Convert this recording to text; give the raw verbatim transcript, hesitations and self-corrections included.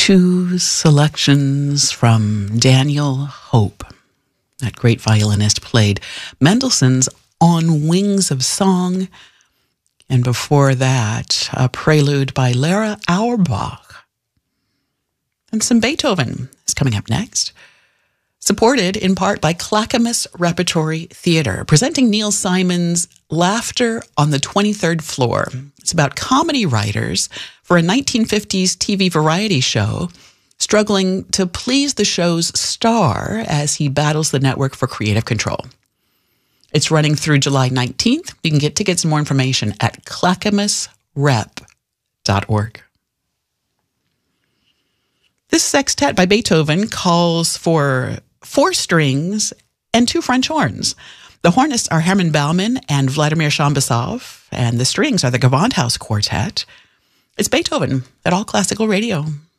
two selections from Daniel Hope. That great violinist played Mendelssohn's On Wings of Song. And before that, a prelude by Lara Auerbach. And some Beethoven is coming up next. Supported in part by Clackamas Repertory Theatre, presenting Neil Simon's Laughter on the twenty-third Floor. It's about comedy writers for a nineteen fifties T V variety show, struggling to please the show's star as he battles the network for creative control. It's running through July nineteenth. You can get tickets and more information at clackamas rep dot org. This sextet by Beethoven calls for four strings and two French horns. The hornists are Herman Baumann and Vladimir Shambasov, and the strings are the Gewandhaus Quartet. It's Beethoven at All Classical Radio.